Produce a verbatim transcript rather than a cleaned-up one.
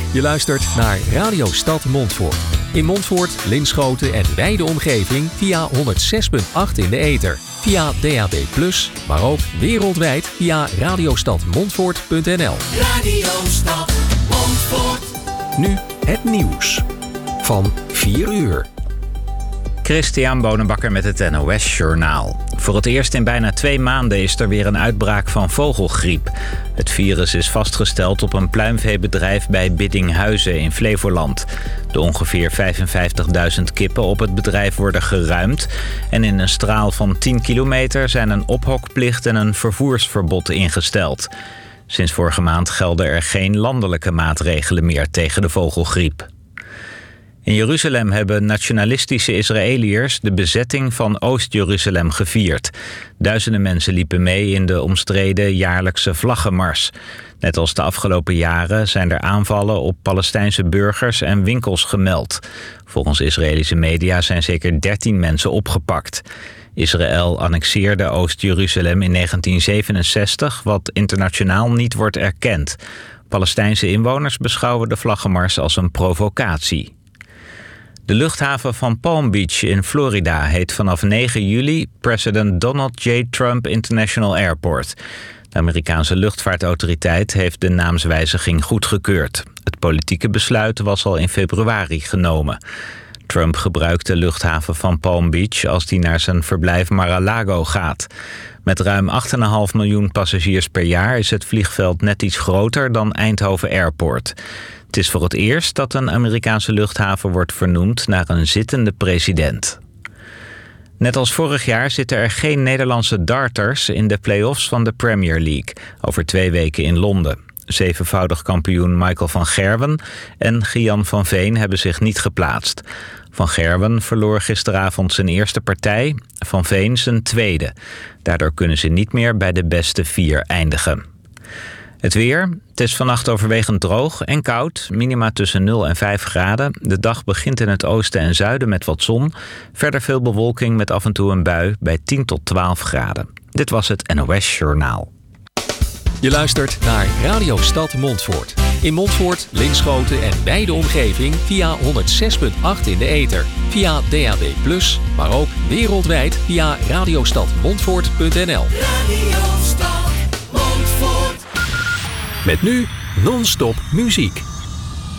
Je luistert naar Radio Stad Montfoort. In Montfoort, Linschoten en wijde omgeving via honderd zes komma acht in de ether. Via D A B plus, maar ook wereldwijd via radiostadmontfoort punt n l. Radio Stad Montfoort. Nu het nieuws van vier uur. Christian Bonenbakker met het N O S-journaal. Voor het eerst in bijna twee maanden is er weer een uitbraak van vogelgriep. Het virus is vastgesteld op een pluimveebedrijf bij Biddinghuizen in Flevoland. De ongeveer vijfenvijftigduizend kippen op het bedrijf worden geruimd. En in een straal van tien kilometer zijn een ophokplicht en een vervoersverbod ingesteld. Sinds vorige maand gelden er geen landelijke maatregelen meer tegen de vogelgriep. In Jeruzalem hebben nationalistische Israëliërs de bezetting van Oost-Jeruzalem gevierd. Duizenden mensen liepen mee in de omstreden jaarlijkse vlaggenmars. Net als de afgelopen jaren zijn er aanvallen op Palestijnse burgers en winkels gemeld. Volgens Israëlische media zijn zeker dertien mensen opgepakt. Israël annexeerde Oost-Jeruzalem in negentien zevenenzestig, wat internationaal niet wordt erkend. Palestijnse inwoners beschouwen de vlaggenmars als een provocatie. De luchthaven van Palm Beach in Florida heet vanaf negen juli President Donald J. Trump International Airport. De Amerikaanse luchtvaartautoriteit heeft de naamswijziging goedgekeurd. Het politieke besluit was al in februari genomen. Trump gebruikt de luchthaven van Palm Beach als hij naar zijn verblijf Mar-a-Lago gaat. Met ruim acht komma vijf miljoen passagiers per jaar is het vliegveld net iets groter dan Eindhoven Airport. Het is voor het eerst dat een Amerikaanse luchthaven wordt vernoemd naar een zittende president. Net als vorig jaar zitten er geen Nederlandse darters in de play-offs van de Premier League over twee weken in Londen. Zevenvoudig kampioen Michael van Gerwen en Gian van Veen hebben zich niet geplaatst. Van Gerwen verloor gisteravond zijn eerste partij, Van Veen zijn tweede. Daardoor kunnen ze niet meer bij de beste vier eindigen. Het weer. Het is vannacht overwegend droog en koud. Minima tussen nul en vijf graden. De dag begint in het oosten en zuiden met wat zon. Verder veel bewolking met af en toe een bui bij tien tot twaalf graden. Dit was het N O S-journaal. Je luistert naar Radio Stad Montfoort. In Montfoort, Linschoten en wijde omgeving via honderd zes komma acht in de ether. Via D A B plus, maar ook wereldwijd via radiostadmontfoort punt n l. Radio Stad Montfoort. Met nu non-stop muziek.